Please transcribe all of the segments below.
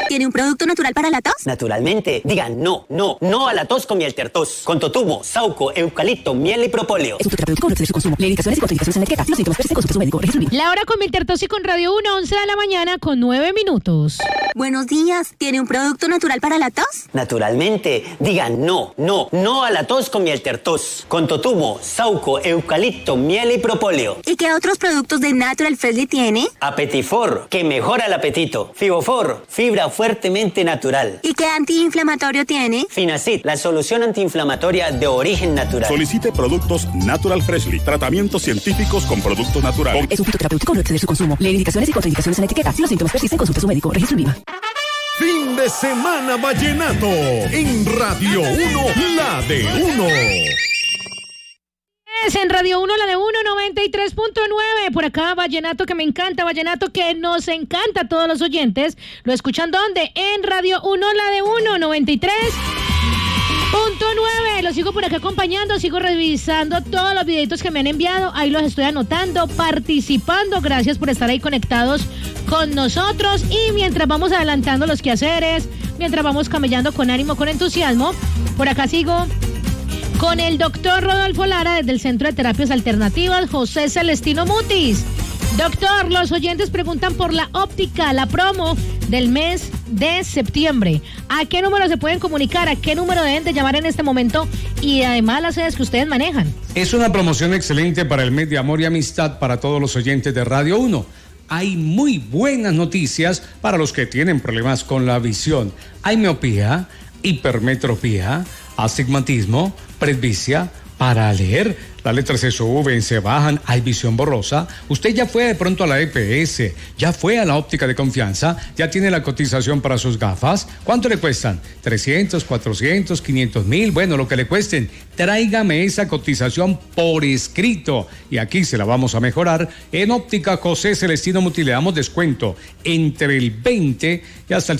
¿Tiene un producto natural para la tos? Naturalmente. Digan no a la tos con miel tertos. Con totumo, sauco, eucalipto, miel y propóleo. Es un terapéutico, no excede su consumo. Lee indicaciones y contraindicaciones en la etiqueta. Si los síntomas persisten, consulte a su médico. Registro BIM. La hora con Miltertos y con Radio 1, 11 de la mañana con 9 minutos. Buenos días. ¿Tiene un producto natural para la tos? Naturalmente. Digan no a la tos con miel tertos. Con totumo, sauco, eucalipto, miel y propóleo. ¿Y qué otros productos de Natural Freshly tiene? Apetifor, que mejora el apetito. Fibofor, fibra fuertemente natural. ¿Y qué antiinflamatorio tiene? Finacid, la solución antiinflamatoria de origen natural. Solicite productos Natural Freshly. Tratamientos científicos con productos naturales. Es un fitoterapéutico, no excede su consumo. Lee indicaciones y contraindicaciones en la etiqueta. Si los síntomas persisten, consulte a su médico. Registro BIM. Fin de semana vallenato en Radio 1, la de 1. Es en Radio 1, la de 1, 93.9. Por acá, vallenato que me encanta, vallenato que nos encanta a todos los oyentes. ¿Lo escuchan dónde? En Radio 1, la de 1, 93.9. Los sigo por acá acompañando, sigo revisando todos los videitos que me han enviado. Ahí los estoy anotando, participando. Gracias por estar ahí conectados con nosotros. Y mientras vamos adelantando los quehaceres, mientras vamos camellando con ánimo, con entusiasmo, por acá sigo con el doctor Rodolfo Lara desde el Centro de Terapias Alternativas, José Celestino Mutis. Doctor, los oyentes preguntan por la óptica, la promo del mes de septiembre. ¿A qué número se pueden comunicar? ¿A qué número deben de llamar en este momento? Y además las sedes que ustedes manejan. Es una promoción excelente para el mes de amor y amistad para todos los oyentes de Radio 1. Hay muy buenas noticias para los que tienen problemas con la visión. Hay miopía, hipermetropía, astigmatismo, presbicia. Para leer, las letras se suben, se bajan, hay visión borrosa. Usted ya fue de pronto a la EPS, ya fue a la óptica de confianza, ya tiene la cotización para sus gafas. ¿Cuánto le cuestan? 300, 400, 500 mil, bueno, lo que le cuesten. Tráigame esa cotización por escrito y aquí se la vamos a mejorar. En Óptica José Celestino Mutis le damos descuento entre el 20 y hasta el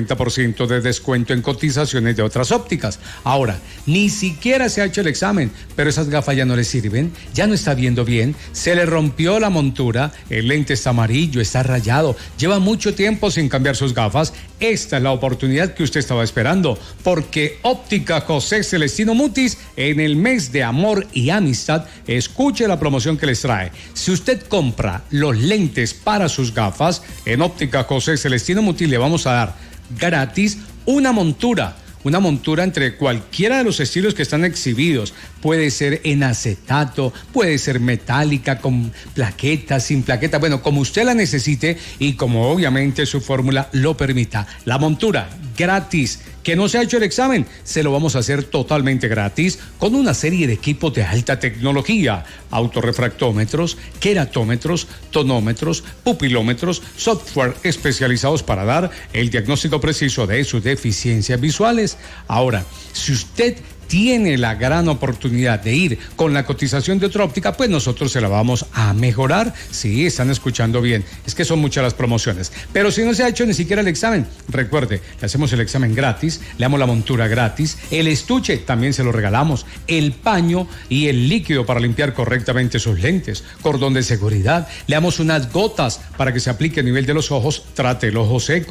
50% de descuento en cotizaciones de otras ópticas. Ahora, ni siquiera se ha hecho el examen, pero esas gafas ya no le sirven, ya no está viendo bien, se le rompió la montura, el lente está amarillo, está rayado, lleva mucho tiempo sin cambiar sus gafas. Esta es la oportunidad que usted estaba esperando, porque Óptica José Celestino Mutis, en el mes de amor y amistad, escuche la promoción que les trae. Si usted compra los lentes para sus gafas, en Óptica José Celestino Mutis le vamos a dar gratis una montura entre cualquiera de los estilos que están exhibidos. Puede ser en acetato, puede ser metálica, con plaqueta, sin plaqueta, bueno, como usted la necesite y como obviamente su fórmula lo permita. La montura gratis. Que no se ha hecho el examen, se lo vamos a hacer totalmente gratis con una serie de equipos de alta tecnología: autorrefractómetros, queratómetros, tonómetros, pupilómetros, software especializados para dar el diagnóstico preciso de sus deficiencias visuales. Ahora, si usted tiene la gran oportunidad de ir con la cotización de otra óptica, pues nosotros se la vamos a mejorar. Sí, están escuchando bien, es que son muchas las promociones. Pero si no se ha hecho ni siquiera el examen, recuerde, le hacemos el examen gratis, le damos la montura gratis, el estuche también se lo regalamos, el paño y el líquido para limpiar correctamente sus lentes, cordón de seguridad, le damos unas gotas para que se aplique a nivel de los ojos, trate el ojo seco.